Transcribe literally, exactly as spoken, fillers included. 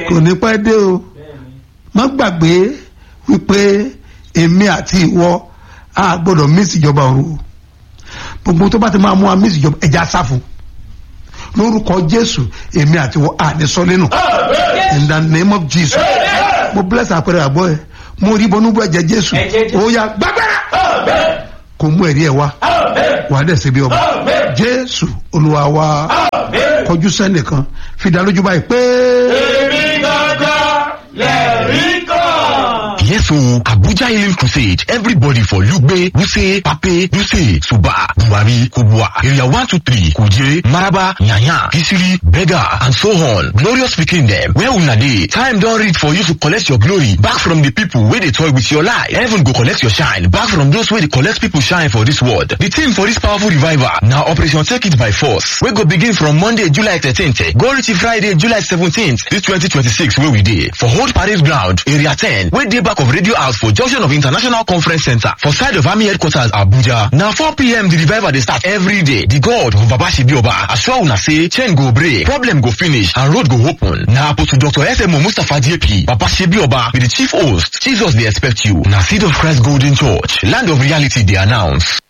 kò ní pẹ́ dé o. má gbàgbé wípé èmi àti ìwọ a gbọ́dọ̀ miss ìjọba ọ̀run. gbogbo tó bá ti máa mú wa miss ìjọba ẹja sáfù lórúkọ Jésù èmi àti ìwọ a ní sọ lẹ́nu in the name of Jesus. mo bless àpẹẹrẹ àbọ̀ ẹ mo rí bọ́nú bọ́ ẹ̀jẹ̀ Jésù ó yá gbàgbára kò mú ẹ̀rí ẹ̀ wá wà á dẹ̀ ṣe bí ọba Jésù Olúwa wa kọjú sẹ́nìkan fi dá lójú báyìí pé. èmi gangan lẹ́rìí kan. Yes, so Abuja Healing Crusade. Everybody for Lugbe, Wuse, Pape, Duse, Suba, Buhari, Kubwa, Area one two three, Kuje, Maraba, Nyanya, Kisiri, Bega, and so on. Glorious speaking them. Where una dey? Time don't reach for you to collect your glory back from the people where they toy with your life. Heaven go collect your shine back from those where they collect people shine for this world. The theme for this powerful revival now Operation Take It by Force. We go begin from Monday, July thirteenth, go reach Friday, July seventeenth, this twenty twenty-six where we dey for Hold Parade Ground, Area ten, where dey back of Radio House for junction of International Conference Center for side of Army Headquarters Abuja. Now four p.m. the revival they start every day. The God of Baba Shibioba assure una say chain go break, problem go finish, and road go open. Now Apostle Doctor S M O Mustafa J P, Baba Shibioba be the chief host. Jesus they expect you. Now Seed of Christ Golden Church, Land of Reality they announce.